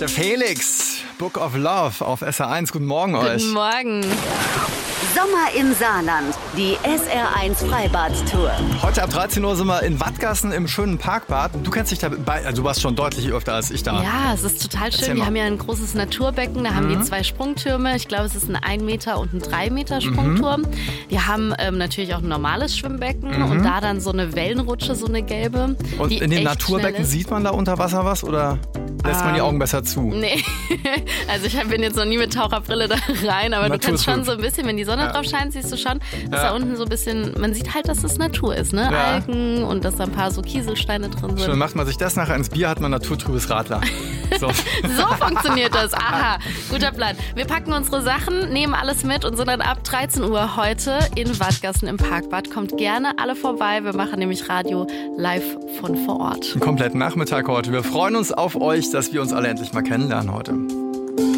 Der Felix, Book of Love auf SR1. Guten Morgen euch. Guten Morgen. Sommer im Saarland, die SR1 Freibad-Tour. Heute ab 13 Uhr sind wir in Wattgassen im schönen Parkbad. Du kennst dich dabei, also du warst schon deutlich öfter als ich da. Ja, es ist total schön. Wir haben ja ein großes Naturbecken, da haben die 2 Sprungtürme. Ich glaube, es ist ein 1 Meter und ein 3 Meter Sprungturm. Wir haben natürlich auch ein normales Schwimmbecken und da dann so eine Wellenrutsche, so eine gelbe. Und in den Naturbecken sieht man da unter Wasser was oder lässt man die Augen besser zu? Nee, also ich bin jetzt noch nie mit Taucherbrille da rein, aber du kannst schon so ein bisschen, wenn die Sonne drauf scheint, siehst du schon, dass da unten so ein bisschen, man sieht halt, dass es Natur ist, ne? Ja. Algen und dass da ein paar so Kieselsteine drin sind. Schön, macht man sich das nachher ins Bier, hat man naturtrübes Radler. So funktioniert das. Aha, guter Plan. Wir packen unsere Sachen, nehmen alles mit und sind dann ab 13 Uhr heute in Wattgassen im Parkbad. Kommt gerne alle vorbei. Wir machen nämlich Radio live von vor Ort. Einen kompletten Nachmittag heute. Wir freuen uns auf euch, dass wir uns alle endlich mal kennenlernen heute.